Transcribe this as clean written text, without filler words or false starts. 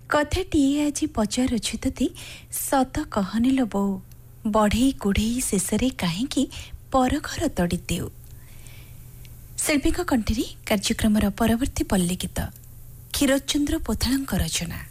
କଥାଟିଏ ଆଜି ପଚାରୁଛୁ ତୋତେ ସତ କହନି ଲୋ ବୋଉ, ବଢ଼େଇ କୁଢ଼େଇ ଶେଷରେ କାହିଁକି ପରଘର ତଡ଼ି ଦେଉ। ଶିଳ୍ପୀଙ୍କ କଣ୍ଠରେ କାର୍ଯ୍ୟକ୍ରମର ପରବର୍ତ୍ତୀ ପଲ୍ଲୀ ଗୀତ କ୍ଷୀରୋଦଚନ୍ଦ୍ର ପୋଥାଳଙ୍କ ରଚନା।